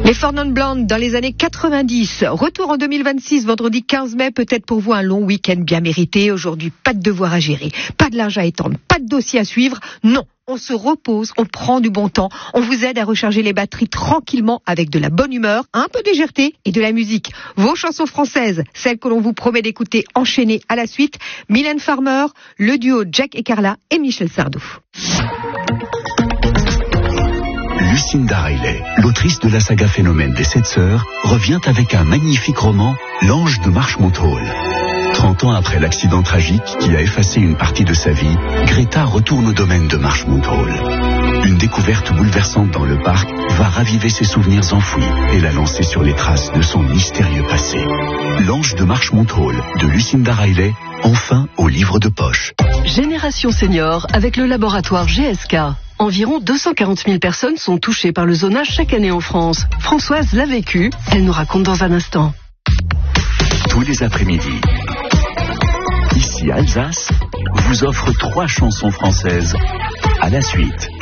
Les Four Non Blondes dans les années 90. Retour en 2026, vendredi 15 mai, peut-être pour vous un long week-end bien mérité. Aujourd'hui, pas de devoir à gérer, pas de linge à étendre, pas de dossier à suivre. Non, on se repose, on prend du bon temps. On vous aide à recharger les batteries tranquillement avec de la bonne humeur, un peu de légèreté et de la musique. Vos chansons françaises, celles que l'on vous promet d'écouter enchaînées à la suite. Mylène Farmer, le duo Jack et Carla et Michel Sardou. Lucinda Riley, l'autrice de la saga Phénomène des 7 sœurs, revient avec un magnifique roman, L'Ange de Marchmont Hall. 30 ans après l'accident tragique qui a effacé une partie de sa vie, Greta retourne au domaine de Marchmont Hall. Une découverte bouleversante dans le parc va raviver ses souvenirs enfouis et la lancer sur les traces de son mystérieux passé. L'Ange de Marchmont Hall de Lucinda Riley, enfin au livre de poche. Génération Senior avec le laboratoire GSK. Environ 240 000 personnes sont touchées par le zonage chaque année en France. Françoise l'a vécu, elle nous raconte dans un instant. Tous les après-midi, ici Alsace vous offre 3 chansons françaises à la suite.